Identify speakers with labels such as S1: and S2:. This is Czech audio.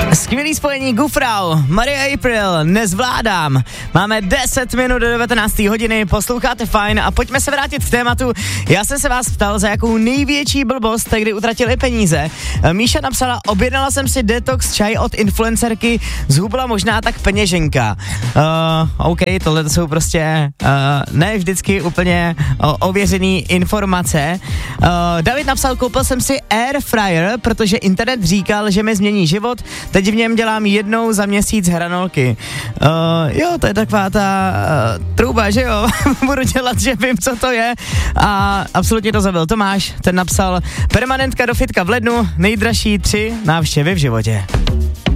S1: Skvělý spojení Gufrau, Maria April, nezvládám. Máme 10 minut do 19. hodiny, posloucháte Fajn a pojďme se vrátit k tématu. Já jsem se vás ptal, za jakou největší blbost kdy utratili peníze. Míša napsala, objednala jsem si detox čaj od influencerky, zhubla možná tak peněženka. OK, tohle jsou prostě ne vždycky úplně ověřený informace. David napsal, koupil jsem si air fryer, protože internet říkal, že mi změní život, teď v něm dělám jednou za měsíc hranolky. Jo, to je taková ta trouba, že jo? Budu dělat, že vím, co to je. A absolutně to zabil Tomáš, ten napsal, permanentka do fitka v lednu, nejdražší 3 návštěvy v životě.